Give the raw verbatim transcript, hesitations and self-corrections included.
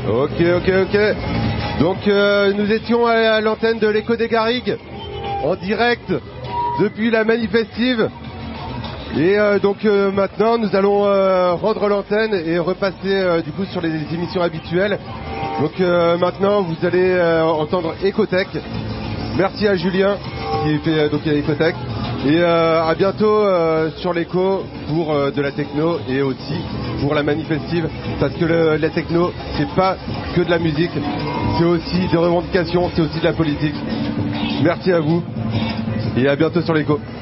Ok, ok, ok. Donc euh, nous étions à, à l'antenne de l'Écho des Garrigues, en direct depuis la manifestive. Et euh, donc euh, maintenant nous allons euh, rendre l'antenne et repasser euh, du coup sur les émissions habituelles. Donc euh, maintenant vous allez euh, entendre Ecotech. Merci à Julien qui fait euh, donc Ecotech. Et euh, à bientôt euh, sur l'Écho pour euh, de la techno et aussi pour la manifestive, parce que le, la techno c'est pas que de la musique, c'est aussi des revendications, c'est aussi de la politique. Merci à vous et à bientôt sur l'Écho.